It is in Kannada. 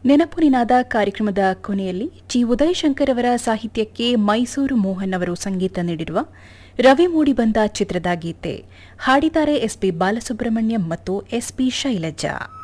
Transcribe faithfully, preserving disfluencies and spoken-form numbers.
ನೆನಪು ನಿನಾದ ಕಾರ್ಯಕ್ರಮದ ಕೊನೆಯಲ್ಲಿ ಜಿ ಉದಯಶಂಕರ್ ಅವರ ಸಾಹಿತ್ಯಕ್ಕೆ ಮೈಸೂರು ಮೋಹನ್ ಅವರು ಸಂಗೀತ ನೀಡಿರುವ ರವಿ ಮೂಡಿಬಂದ ಚಿತ್ರದ ಗೀತೆ ಹಾಡಿದ್ದಾರೆ ಎಸ್ಪಿ ಬಾಲಸುಬ್ರಹ್ಮಣ್ಯಂ ಮತ್ತು ಎಸ್ಪಿ ಶೈಲಜಾ.